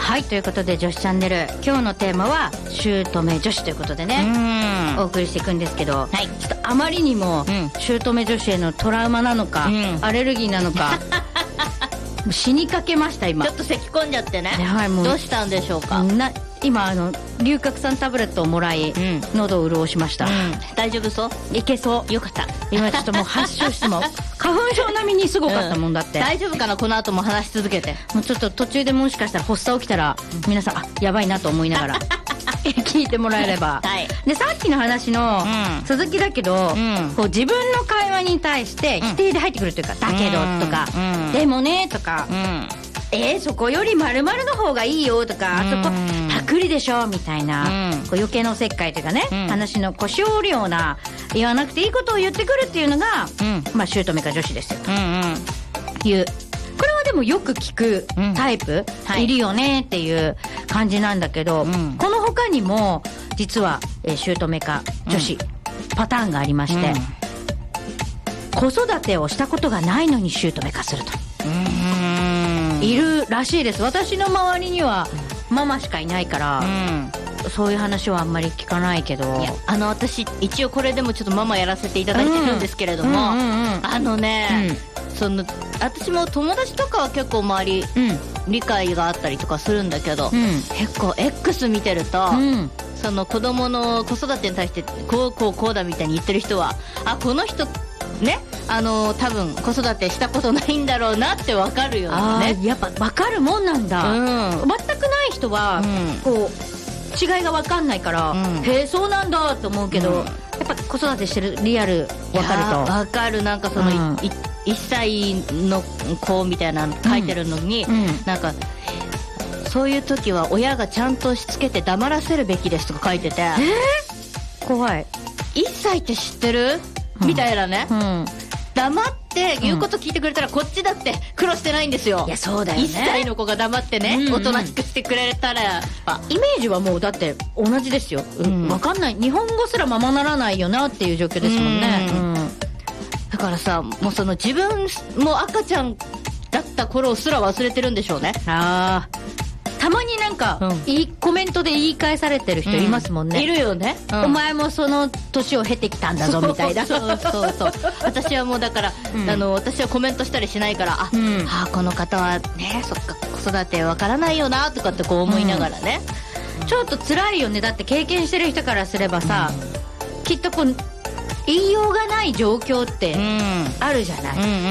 はい、ということで女子チャンネル、今日のテーマは姑女子ということでね、お送りしていくんですけど、はい、ちょっとあまりにも姑女子へのトラウマなのか、アレルギーなのか死にかけました今。 ちょっと咳込んじゃってね、 はい、もうどうしたんでしょうか。 今龍角散タブレットをもらい、喉を潤しました、 大丈夫そう？ いけそう。 よかった。 今ちょっともう発症しても花粉症並みにすごかったもんだって、 大丈夫かな、この後も話し続けて。 もうちょっと途中でもしかしたら発作起きたら皆さんやばいなと思いながら聞いてもらえれば、はい、でさっきの話の続きだけど、こう自分の会話に対して否定で入ってくるというか、だけどとか、でもねとか、そこより〇〇の方がいいよとか、あそこパクリでしょみたいな、こう余計なおせっかいというかね、話のこう少量な言わなくていいことを言ってくるっていうのが、まあ姑か女子ですよという、これはでもよく聞くタイプ、いるよねっていう感じなんだけど、この他にも実は姑か女子、パターンがありまして、子育てをしたことがないのに姑化すると、いるらしいです。私の周りにはママしかいないから、そういう話はあんまり聞かないけど、いや私一応これでもちょっとママやらせていただいてるんですけれども、私も友達とかは結構周り、理解があったりとかするんだけど、結構 X 見てると、その子供の子育てに対してこうだみたいに言ってる人は、この人ね、多分子育てしたことないんだろうなって分かるよね。 やっぱ分かるもんなんだ、全くない人は、こう違いが分かんないから、へえそうなんだと思うけど、やっぱ子育てしてるリアル分かると分かる。なんかその、1歳の子みたいなの書いてるのに、なんかそういう時は親がちゃんとしつけて黙らせるべきですとか書いてて、 怖い。 1歳って知ってる？みたいなね、黙って言うこと聞いてくれたら、こっちだって苦労してないんですよ。 いやそうだよね、 1歳の子が黙ってね、おとなしくしてくれたら、 イメージはもうだって同じですよ、分かんない。日本語すらままならないよなっていう状況ですもんね、 だからさ、もうその自分も赤ちゃんだった頃すら忘れてるんでしょうね。 たまになんか、いいコメントで言い返されてる人いますもんね、 いるよね、 お前もその年を経てきたんだぞみたいな。 そう私はもうだから、私はコメントしたりしないから、この方はね、そっか子育てわからないよなとかってこう思いながらね、 ちょっと辛いよね。だって経験してる人からすればさ、きっとこう言いようがない状況ってあるじゃない、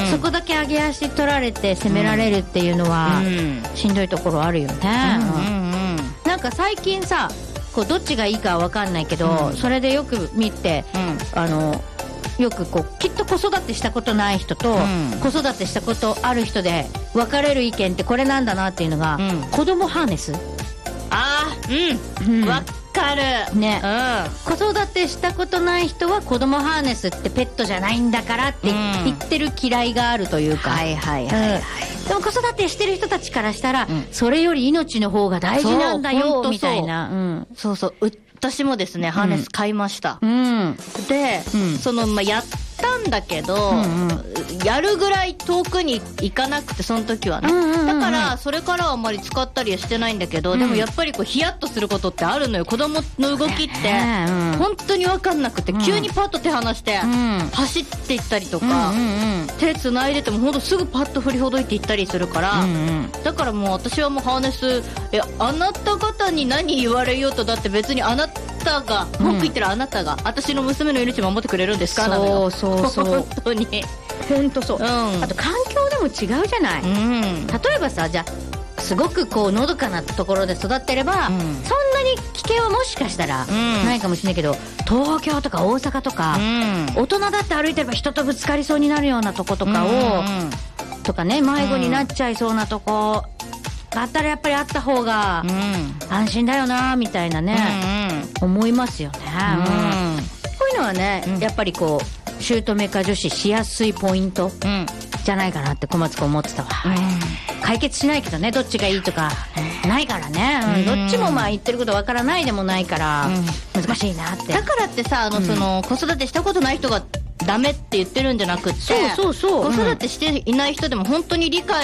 そこだけ上げ足取られて責められるっていうのはしんどいところあるよね、なんか最近さ、こうどっちがいいかは分かんないけど、それでよく見て、よくこうきっと子育てしたことない人と、子育てしたことある人で分かれる意見ってこれなんだなっていうのが、子供ハーネス。 分かるね、子育てしたことない人は子供ハーネスってペットじゃないんだからって言ってる嫌いがあるというか、でも子育てしてる人たちからしたら、それより命の方が大事なんだよみたいな。 私もですね、ハーネス買いました、で、やったんだけど、やるぐらい遠くに行かなくて、その時はね、だからそれからはあんまり使ったりはしてないんだけど、でもやっぱりこうヒヤッとすることってあるのよ。子供の動きって本当に分かんなくて、急にパッと手離して走っていったりとか、手つないでてもほんとすぐパッと振りほどいていったりするから、だからもう私はもうハーネス、あなた方に何言われようと、だって別にあなたが文句言ってるあなたが私の娘の命守ってくれるんですか？そう本当に本当そう、あと環境でも違うじゃない、例えばさ、じゃあすごくこうのどかなところで育ってれば、そんなに危険はもしかしたらないかもしれないけど、東京とか大阪とか、大人だって歩いてれば人とぶつかりそうになるようなとことかを、とかね、迷子になっちゃいそうなとこだったらやっぱりあった方が安心だよなみたいなね、思いますよね、こういうのはね、やっぱりこう姑か女子しやすいポイントじゃないかなって小松君思ってたわ、解決しないけどね、どっちがいいとかないからね、どっちもまあ言ってることわからないでもないから、難しいなって。 だからってさ、その子育てしたことない人がダメって言ってるんじゃなくって、子育てしていない人でも本当に理解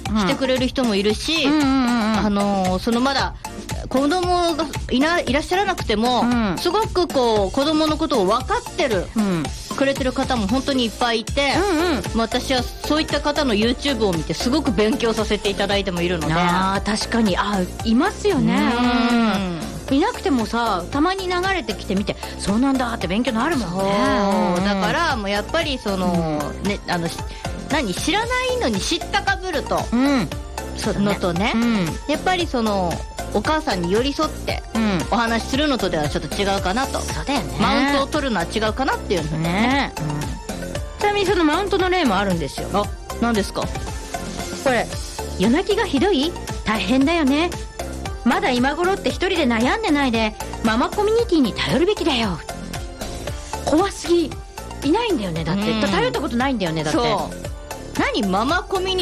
してくれる人もいるし、そのまだ子供がいらっしゃらなくても、すごくこう子供のことを分かってる、くれてる方も本当にいっぱいいて、私はそういった方の YouTube を見てすごく勉強させていただいてもいるので。 確かにいますよね。いなくてもさ、たまに流れてきてみて、そうなんだって勉強になるもんね。 だからもうやっぱりその、知らないのに知ったかぶると、のとね、やっぱりそのお母さんに寄り添ってお話しするのとではちょっと違うかなと。 そうだよね。 マウントを取るのは違うかなっていうのね。 ちなみにそのマウントの例もあるんですよ。 何ですか？ これ、夜泣きがひどい？大変だよね。まだ今頃って一人で悩んでないでママコミュニティに頼るべきだよ。怖すぎ。いないんだよね、だって。頼ったことないんだよね、だって。 そう。何ママコミュニ